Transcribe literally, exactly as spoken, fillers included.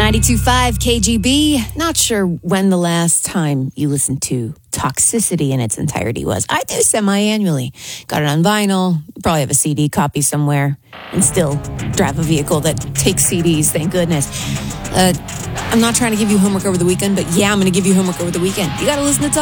ninety-two point five K G B. Not sure when the last time you listened to Toxicity in its entirety was. I do semi-annually. Got it on vinyl. Probably have a C D copy somewhere. And still drive a vehicle that takes C Ds, thank goodness. Uh, I'm not trying to give you homework over the weekend, but yeah, I'm going to give you homework over the weekend. You got to listen to